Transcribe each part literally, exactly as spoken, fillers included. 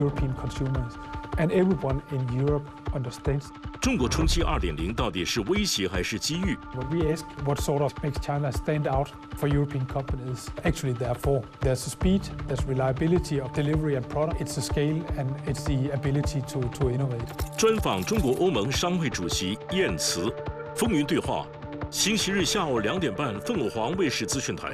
European consumers, and everyone in Europe understands. 中国冲击 二点零 到底是威胁还是机遇？ When we ask what sort of makes China stand out for European companies, actually there are four. There's the speed, there's reliability of delivery and product, it's the scale, and it's the ability to, to innovate. 专访中国欧盟商会主席燕慈，风云对话，星期日下午两点半，凤凰卫视资讯台。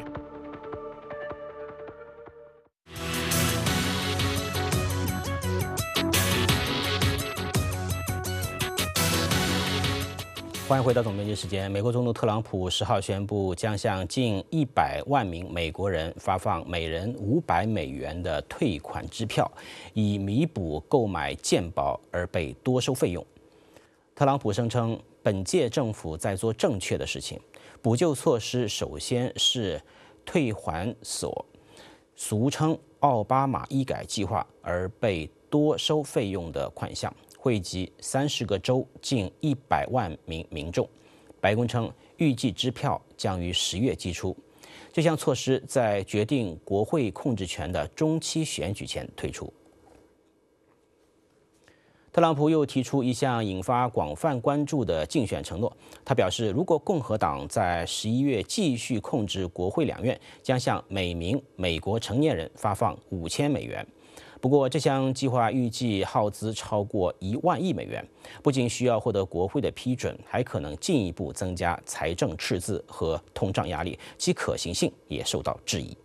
欢迎回到总编辑时间。美国总统特朗普十号宣布，将向近一百万名美国人发放每人五百美元的退款支票，以弥补购买健保而被多收费用。特朗普声称，本届政府在做正确的事情，补救措施首先是退还所，俗称奥巴马医改计划而被多收费用的款项。惠及三十个州近一百万名民众。白宫称，预计支票将于十月寄出。这项措施在决定国会控制权的中期选举前推出。特朗普又提出一项引发广泛关注的竞选承诺。他表示，如果共和党在十一月继续控制国会两院，将向每名美国成年人发放五千美元。不过，这项计划预计耗资超过一万亿美元，不仅需要获得国会的批准，还可能进一步增加财政赤字和通胀压力，其可行性也受到质疑。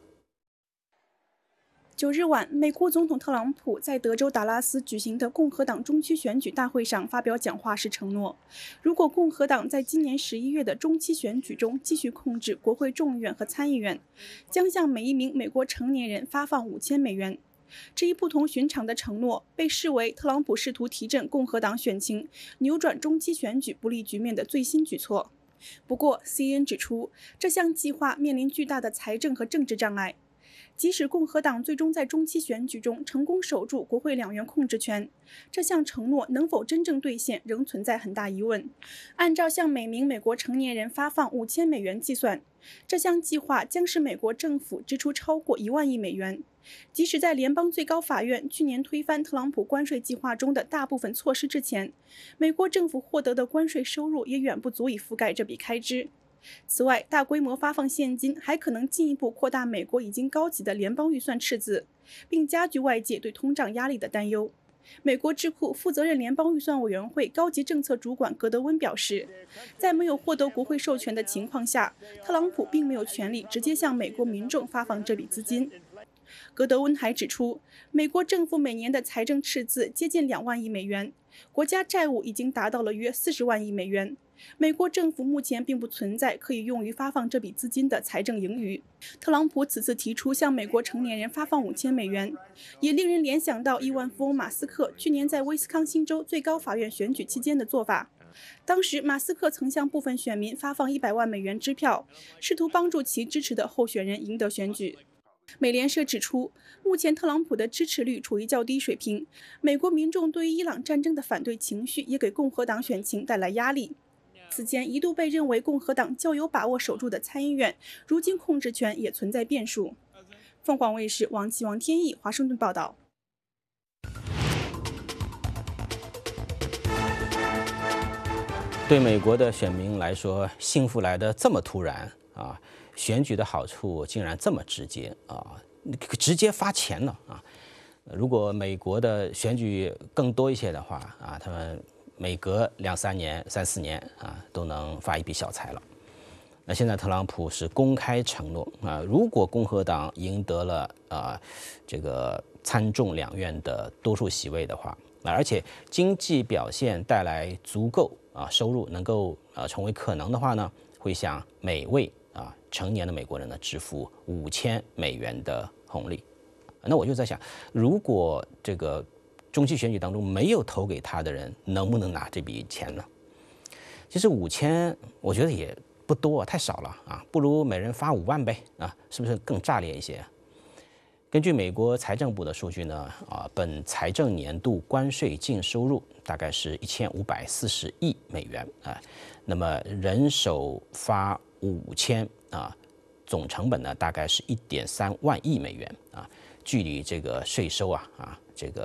九日晚，美国总统特朗普在德州达拉斯举行的共和党中期选举大会上发表讲话时承诺，如果共和党在今年十一月的中期选举中继续控制国会众议院和参议院，将向每一名美国成年人发放五千美元。这一不同寻常的承诺被视为特朗普试图提振共和党选情、扭转中期选举不利局面的最新举措。不过 ，C N N 指出，这项计划面临巨大的财政和政治障碍。即使共和党最终在中期选举中成功守住国会两院控制权，这项承诺能否真正兑现，仍存在很大疑问。按照向每名美国成年人发放五千美元计算，这项计划将使美国政府支出超过一万亿美元。即使在联邦最高法院去年推翻特朗普关税计划中的大部分措施之前，美国政府获得的关税收入也远不足以覆盖这笔开支。此外，大规模发放现金还可能进一步扩大美国已经高级的联邦预算赤字，并加剧外界对通胀压力的担忧。美国智库负责任联邦预算委员会高级政策主管格德温表示，在没有获得国会授权的情况下，特朗普并没有权利直接向美国民众发放这笔资金。格德温还指出，美国政府每年的财政赤字接近两万亿美元，国家债务已经达到了约四十万亿美元。美国政府目前并不存在可以用于发放这笔资金的财政盈余。特朗普此次提出向美国成年人发放五千美元，也令人联想到亿万富翁马斯克去年在威斯康星州最高法院选举期间的做法。当时，马斯克曾向部分选民发放一百万美元支票，试图帮助其支持的候选人赢得选举。美联社指出，目前特朗普的支持率处于较低水平，美国民众对于伊朗战争的反对情绪也给共和党选情带来压力。此前一度被认为共和党较有把握守住的参议院，如今控制权也存在变数。凤凰卫视王琦、王天翼华盛顿报道。 对美国的选民来说，幸福来得这么突然啊！选举的好处竟然这么直接啊，直接发钱了啊！如果美国的选举更多一些的话啊，他们每隔两三年、三四年啊，都能发一笔小财了。那现在特朗普是公开承诺啊，如果共和党赢得了啊这个参众两院的多数席位的话，而且经济表现带来足够啊收入能够啊成为可能的话呢，会向每位啊成年的美国人呢支付五千美元的红利。那我就在想，如果这个中期选举当中没有投给他的人，能不能拿这笔钱呢？其实五千，我觉得也不多，太少了啊，不如每人发五万呗啊，是不是更炸裂一些？根据美国财政部的数据呢，啊，本财政年度关税净收入大概是一千五百四十亿美元啊，那么人手发五千啊，总成本呢大概是一点三万亿美元啊。距离这个税收啊啊这个